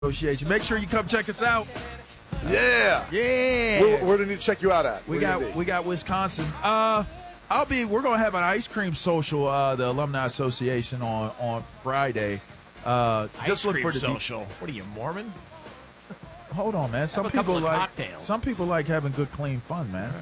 Association. Make sure you come check us out. Yeah. Where do we need to check you out at? We got Wisconsin. We're gonna have an ice cream social, the Alumni Association on Friday. Just look for the social. What are you, Mormon? Hold on, man. Some people like having good, clean fun, man.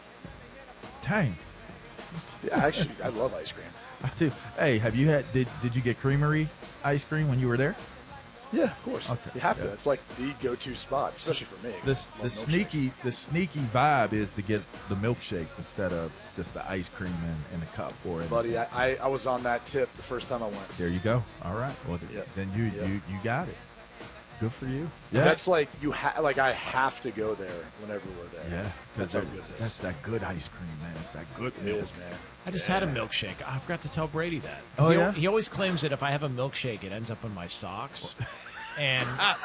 Dang. Yeah, actually, I love ice cream. I do. Hey, have you had? Did you get Creamery ice cream when you were there? Yeah, of course. Okay. You have to. It's like the go-to spot, especially for me. The sneaky vibe is to get the milkshake instead of just the ice cream in the cup for it. Buddy, I was on that tip the first time I went. There you go. All right. Well, then you got it. Good for you. Yeah. That's like I have to go there whenever we're there. Yeah, that's how good it is. That's that good ice cream, man. It's that good It milk. is, man. I just had a milkshake. I forgot to tell Brady that. Oh, yeah? He always claims that if I have a milkshake, it ends up in my socks. And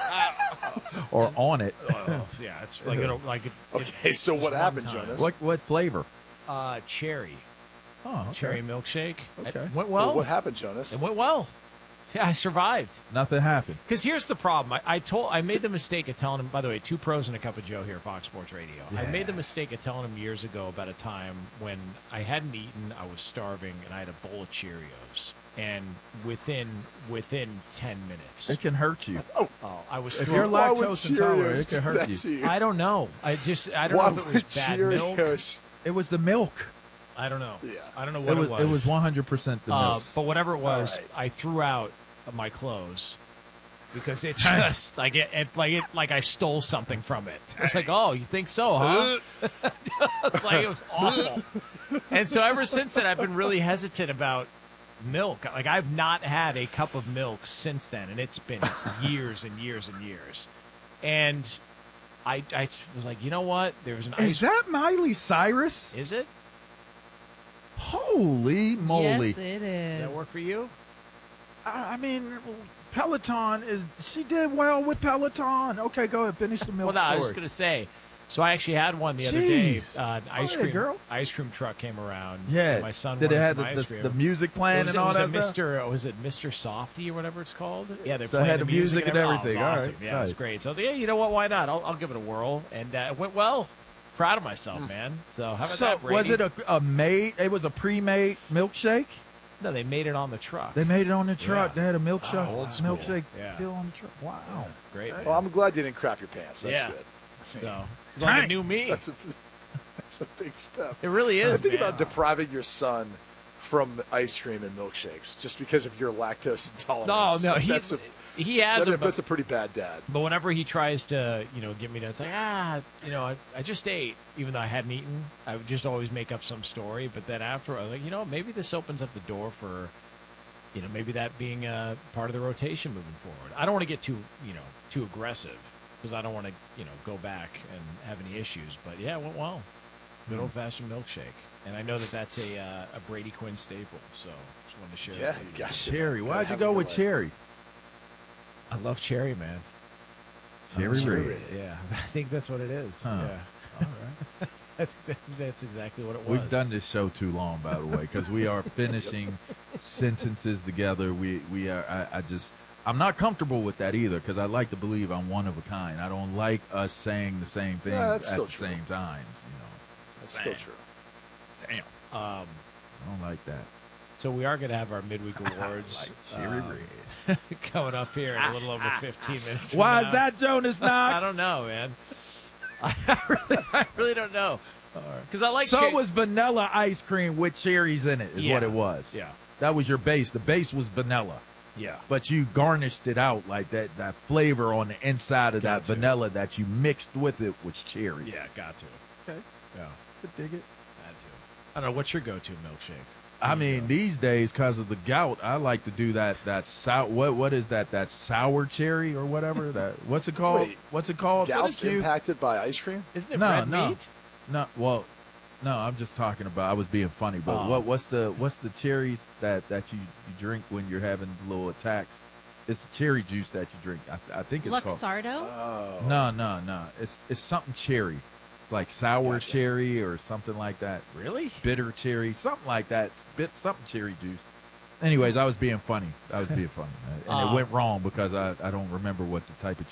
or on it. Yeah, it's like Okay, so what happened, Jonas? What flavor? Cherry. Oh, okay. Cherry milkshake. Okay. It went well. What happened, Jonas? It went well. Yeah, I survived. Nothing happened. Because here's the problem. I made the mistake of telling him, by the way, 2 pros and a cup of Joe here at Fox Sports Radio. Yeah. I made the mistake of telling him years ago about a time when I hadn't eaten, I was starving, and I had a bowl of Cheerios. And within 10 minutes. It can hurt you. Oh, I was if you're lactose intolerant, it can hurt you. I don't know. I don't know if it was bad milk. It was the milk. I don't know. Yeah. I don't know what it was. It was 100% the milk. But whatever it was, right. I threw out my clothes because it just like I stole something from it. It's like, oh, you think so, huh? Like it was awful. And so ever since then, I've been really hesitant about milk. Like I've not had a cup of milk since then, and it's been years and years and years. And I was like, you know what? There was an Is that Miley Cyrus? Is it? Holy moly! Yes, it is. Does that work for you? I mean, Peloton she did well with Peloton. Okay, go ahead, finish the milk Well, no, I was story. just gonna say. So I actually had one the other day. Jeez. An ice cream truck came around. Yeah, and my son did it wanted have some ice cream. the music playing and all that stuff? Was it Mr. Softy or whatever it's called? Yeah, they So it had the music and everything. Oh, it was All right, awesome. Yeah, nice. it was great. So I was like, yeah, you know what? Why not? I'll give it a whirl, and it went well. Proud of myself, man. So how about that, Brady? Was it a made? It was a pre-made milkshake. No, they made it on the truck. They made it on the truck. Yeah. They had a milkshake. Old school. Milkshake Yeah. deal on the truck. Wow, Great. Man. Well, I'm glad you didn't crap your pants. That's Yeah. good. So it's like a new me. That's a big step. It really is. Think man. about depriving your son from ice cream and milkshakes just because of your lactose intolerance. No, Like, that's a pretty bad dad. But whenever he tries to, get me to, it's like, I just ate, even though I hadn't eaten. I would just always make up some story. But then after, I was like, maybe this opens up the door for, maybe that being a part of the rotation moving forward. I don't want to get too aggressive because I don't want to, go back and have any issues. But yeah, it went well. Good old fashioned milkshake. And I know that that's a Brady Quinn staple. So just wanted to share Yeah, that with you got cherry. Why'd you go with cherry? I love cherry, man. Cherry red. Yeah, I think that's what it is. Huh. Yeah. All right. I think that's exactly what it was. We've done this show too long, by the way, because we are finishing sentences together. We are. I'm not comfortable with that either, because I like to believe I'm one of a kind. I don't like us saying the same thing at the same times. That's still true. Damn. I don't like that. So we are going to have our midweek awards Cherry red. coming up here in a little over 15 minutes. from Why now. is that, Jonas Knox? I don't know, man. I really don't know. Because I like. So it was vanilla ice cream with cherries in it, is what it was. Yeah. That was your base. The base was vanilla. Yeah. But you garnished it out like that flavor on the inside of that vanilla that you mixed with it with cherry. Yeah, got to. Okay. Yeah. I dig it. Had to. I don't know. What's your go-to milkshake? I mean, these days, because of the gout, I like to do that sour. What is that? That sour cherry or whatever? What's it called? Wait, What's it called? Gout's impacted by ice cream? Isn't it red meat? No. Well, no. I'm just talking about. I was being funny, but what's the cherries that you drink when you're having little attacks? It's cherry juice that you drink. I think it's called Luxardo? Oh. No. It's something cherry. Like sour cherry or something like that. Really? Bitter cherry, something like that. Something cherry juice. Anyways, I was being funny. And it Uh, went wrong because I don't remember what the type of